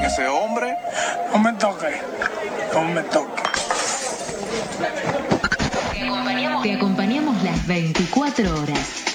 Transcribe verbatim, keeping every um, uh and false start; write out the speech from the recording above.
ese hombre. No me toque, no me toque. Te acompañamos las veinticuatro horas.